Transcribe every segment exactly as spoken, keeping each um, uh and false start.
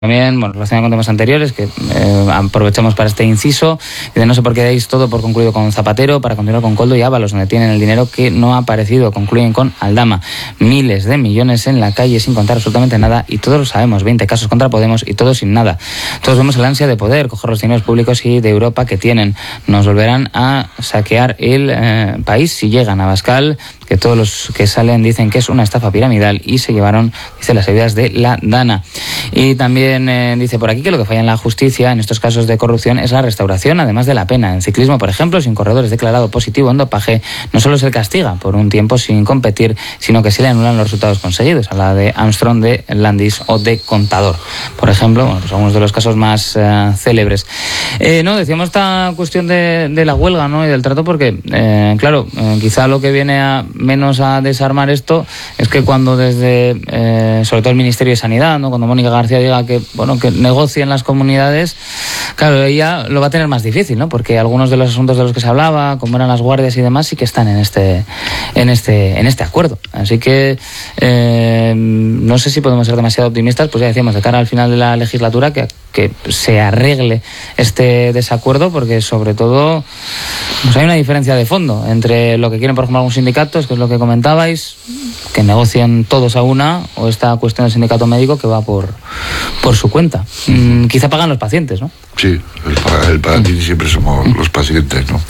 También, bueno, relacionado con temas anteriores, que eh, aprovechamos para este inciso, de no sé por qué dais todo por concluido con Zapatero, para continuar con Koldo y Ábalos, donde tienen el dinero que no ha aparecido. Concluyen con Aldama. Miles de millones en la calle sin contar absolutamente nada, y todos lo sabemos, veinte casos contra Podemos y todos sin nada. Todos vemos el ansia de poder, coger los dineros públicos y de Europa que tienen. Nos volverán a saquear el eh, país si llegan a Abascal, que todos los que salen dicen que es una estafa piramidal, y se llevaron, dice, las ayudas de la Dana. Y también eh, dice por aquí que lo que falla en la justicia en estos casos de corrupción es la restauración, además de la pena. En ciclismo, por ejemplo, si un corredor es declarado positivo en dopaje, no solo se le castiga por un tiempo sin competir, sino que se le anulan los resultados conseguidos. Habla de Armstrong, de Landis o de Contador, por ejemplo, bueno, pues algunos de los casos más eh, célebres. Eh, no, decíamos esta cuestión de, de la huelga, ¿no?, y del trato, porque, eh, claro, eh, quizá lo que viene a menos a desarmar esto es que cuando desde, eh, sobre todo el Ministerio de Sanidad, ¿no?, cuando Mónica García diga que, bueno, que negocien las comunidades, claro, ella lo va a tener más difícil, ¿no?, porque algunos de los asuntos de los que se hablaba, como eran las guardias y demás, sí que están en este, en este, en este acuerdo. Así que eh, no sé si podemos ser demasiado optimistas, pues ya decíamos, de cara al final de la legislatura, que, que se arregle este desacuerdo, porque sobre todo pues hay una diferencia de fondo entre lo que quieren, por ejemplo, algunos sindicatos, que es lo que comentabais, que negocien todos a una, o esta cuestión del sindicato médico que va por, por su cuenta. Mm, quizá pagan los pacientes, ¿no? Sí, el, el paciente mm. siempre somos mm. los pacientes, ¿no?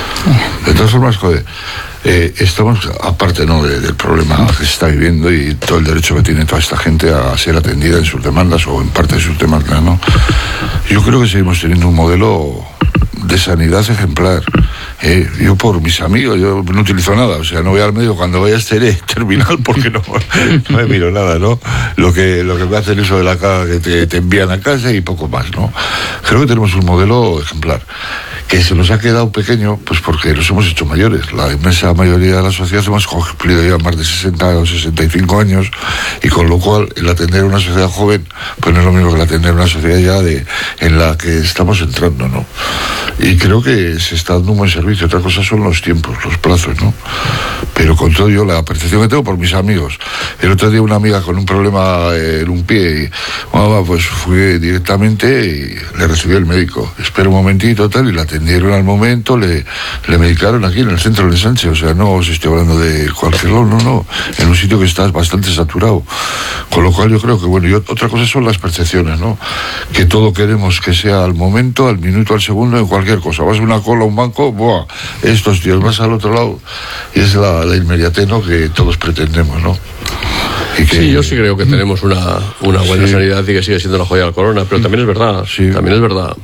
De todas formas, joder, eh, estamos, aparte, ¿no?, de, del problema que se está viviendo y todo el derecho que tiene toda esta gente a ser atendida en sus demandas o en parte de sus demandas, ¿no? Yo creo que seguimos teniendo un modelo de sanidad ejemplar. Eh, yo por mis amigos, yo no utilizo nada, o sea, no voy al médico cuando vaya a este terminal porque no, no me miro nada, ¿no? Lo que, lo que me hacen eso de la cara que te, te envían a casa y poco más, ¿no? Creo que tenemos un modelo ejemplar, que se nos ha quedado pequeño, pues porque nos hemos hecho mayores. La inmensa mayoría de la sociedad hemos cumplido ya más de sesenta o sesenta y cinco años, y con lo cual el atender una sociedad joven, pues no es lo mismo que el atender una sociedad ya de, en la que estamos entrando, ¿no? Y creo que se está dando un buen servicio. Otra cosa son los tiempos, los plazos, ¿no? Pero con todo yo, la percepción que tengo por mis amigos. El otro día una amiga con un problema en un pie, y bueno, pues fui directamente y le recibió el médico. Espera un momentito, tal, y la atendieron al momento, le, le medicaron aquí en el centro del ensanche. O sea, no os estoy hablando de cualquier lado, no, no. En un sitio que está bastante saturado. Con lo cual yo creo que, bueno, y otra cosa son las percepciones, ¿no? Que todo queremos que sea al momento, al minuto, al segundo, en cualquier cosa. Vas a una cola, a un banco, ¡buah! Estos tíos, vas al otro lado, y es la, la inmediatez, ¿no?, que todos pretendemos, ¿no? Y que... Sí, yo sí creo que tenemos una, una buena sí. sanidad y que sigue siendo la joya de la corona, pero también es verdad, sí. también es verdad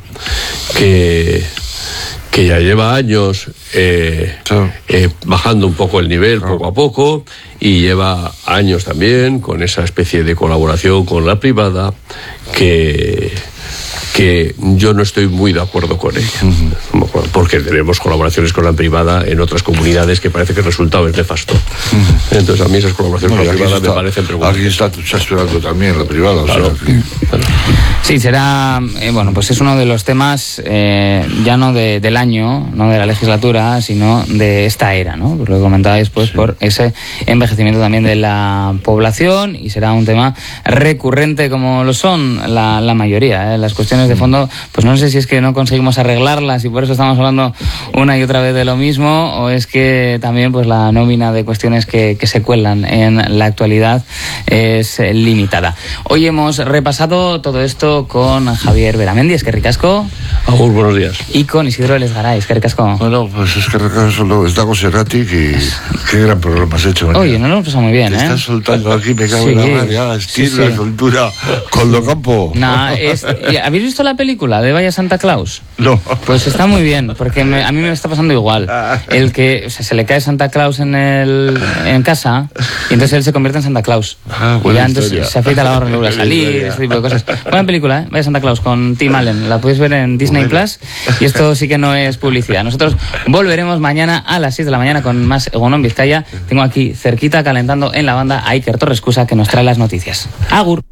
que, que ya lleva años eh, sí. eh, bajando un poco el nivel, sí. poco a poco, y lleva años también con esa especie de colaboración con la privada que... que yo no estoy muy de acuerdo con ella, uh-huh. porque tenemos colaboraciones con la privada en otras comunidades que parece que el resultado es nefasto. Uh-huh. Entonces a mí esas colaboraciones bueno, con la privada está, me parecen preocupantes. Aquí está, está estudiando también la privada. Claro. O sea, que... claro. Sí, será, eh, bueno, pues es uno de los temas eh, ya no de, del año, no de la legislatura, sino de esta era, ¿no? Por lo que comentabais, pues sí. por ese envejecimiento también de la población, y será un tema recurrente como lo son la, la mayoría, ¿eh? Las cuestiones de fondo, pues no sé si es que no conseguimos arreglarlas y por eso estamos hablando una y otra vez de lo mismo, o es que también pues la nómina de cuestiones que, que se cuelan en la actualidad es eh, limitada. Hoy hemos repasado todo esto con Javier Beramendi, es que ricasco. Agur, buenos días. Y con Isidro Lesgaray, es que ricasco. Bueno, pues es que ricasco está con Serrati, que qué gran programa has hecho. Oye, no lo hemos pasado muy bien, Te ¿eh? estás soltando aquí, me cago sí, en la madre, ya, estilo, sí, sí. la soltura, Koldo Campo. Nah, es, ¿habéis visto la película de Vaya Santa Claus? No. Pues está muy bien, porque me, a mí me está pasando igual. El que o sea, se le cae Santa Claus en el en casa, y entonces él se convierte en Santa Claus. Ah, y ya entonces se afeita la barba y vuelve a salir, ese tipo de cosas. Buena película, ¿eh? Vaya Santa Claus, con Tim Allen. La podéis ver en Disney Plus, y esto sí que no es publicidad. Nosotros volveremos mañana a las seis de la mañana con más Egunon Vizcaya. Tengo aquí cerquita, calentando en la banda, a Iker Torrescusa, que nos trae las noticias. Agur.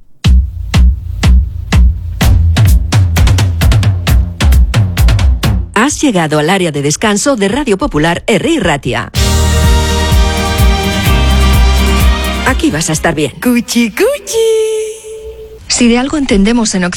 Has llegado al área de descanso de Radio Popular Herri Ratia. Aquí vas a estar bien. Cuchi, cuchi. Si de algo entendemos en Occidente,